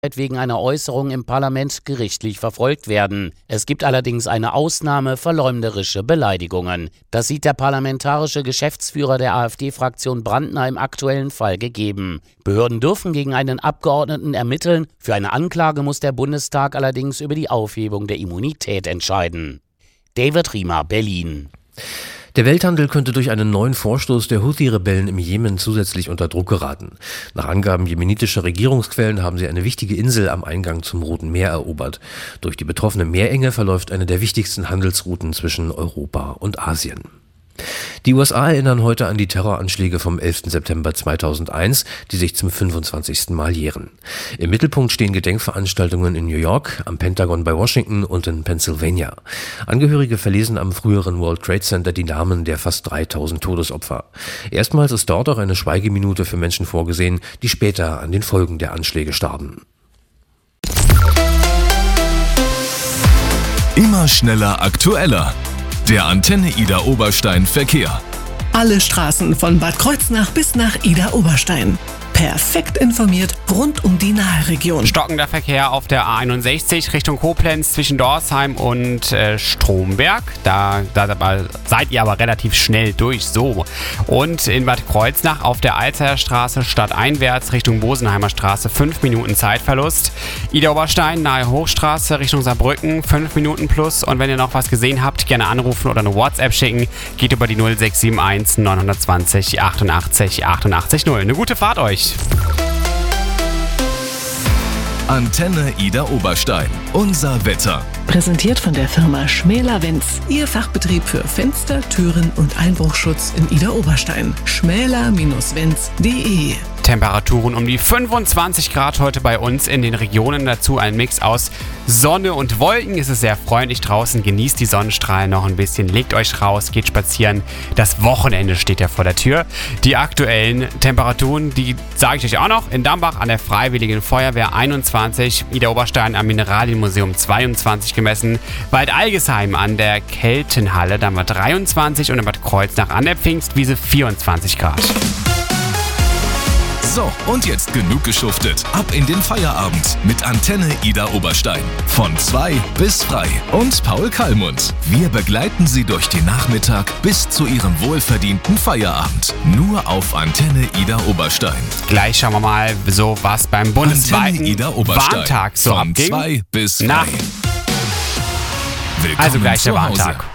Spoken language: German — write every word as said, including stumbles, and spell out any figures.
wegen einer Äußerung im Parlament gerichtlich verfolgt werden. Es gibt allerdings eine Ausnahme: verleumderische Beleidigungen. Das sieht der parlamentarische Geschäftsführer der AfD-Fraktion Brandner im aktuellen Fall gegeben. Behörden dürfen gegen einen Abgeordneten ermitteln. Für eine Anklage muss der Bundestag allerdings über die Aufhebung der Immunität entscheiden. David Riemer, Berlin. Der Welthandel könnte durch einen neuen Vorstoß der Houthi-Rebellen im Jemen zusätzlich unter Druck geraten. Nach Angaben jemenitischer Regierungsquellen haben sie eine wichtige Insel am Eingang zum Roten Meer erobert. Durch die betroffene Meerenge verläuft eine der wichtigsten Handelsrouten zwischen Europa und Asien. Die U S A erinnern heute an die Terroranschläge vom elften September zweitausendeins, die sich zum fünfundzwanzigsten Mal jähren. Im Mittelpunkt stehen Gedenkveranstaltungen in New York, am Pentagon bei Washington und in Pennsylvania. Angehörige verlesen am früheren World Trade Center die Namen der fast dreitausend Todesopfer. Erstmals ist dort auch eine Schweigeminute für Menschen vorgesehen, die später an den Folgen der Anschläge starben. Immer schneller, aktueller. Der Antenne Idar Oberstein Verkehr. Alle Straßen von Bad Kreuznach bis nach Idar Oberstein. Perfekt informiert rund um die Naheregion. Stockender Verkehr auf der A einundsechzig Richtung Koblenz zwischen Dorsheim und äh, Stromberg. Da, da, da seid ihr aber relativ schnell durch. So. Und in Bad Kreuznach auf der Alzheimer Straße stadteinwärts Richtung Bosenheimer Straße fünf Minuten Zeitverlust. Idar Oberstein nahe Hochstraße Richtung Saarbrücken fünf Minuten plus. Und wenn ihr noch was gesehen habt, gerne anrufen oder eine WhatsApp schicken. Geht über die null sechs sieben eins neun zwei null achtundachtzig achtundachtzig null. Eine gute Fahrt euch. Antenne Idar Oberstein. Unser Wetter. Präsentiert von der Firma Schmäler-Wenz. Ihr Fachbetrieb für Fenster, Türen und Einbruchschutz in Idar Oberstein. schmäler Bindestrich wenz punkt de. Temperaturen um die fünfundzwanzig Grad heute bei uns in den Regionen. Dazu ein Mix aus Sonne und Wolken. Es ist sehr freundlich draußen. Genießt die Sonnenstrahlen noch ein bisschen. Legt euch raus, geht spazieren. Das Wochenende steht ja vor der Tür. Die aktuellen Temperaturen, die sage ich euch auch noch. In Dambach an der Freiwilligen Feuerwehr einundzwanzig. Idar Oberstein am Mineralienmuseum zweiundzwanzig gemessen. Waldalgesheim an der Keltenhalle, da haben wir dreiundzwanzig. Und in Bad Kreuznach an der Pfingstwiese vierundzwanzig Grad. So, und jetzt genug geschuftet. Ab in den Feierabend mit Antenne Idar Oberstein. Von zwei bis frei. Und Paul Kallmund. Wir begleiten Sie durch den Nachmittag bis zu Ihrem wohlverdienten Feierabend. Nur auf Antenne Idar Oberstein. Gleich schauen wir mal, so was beim bundesweiten Warntag so von abging. zwei bis frei. Na. Willkommen Also gleich der zu Hause. Warntag.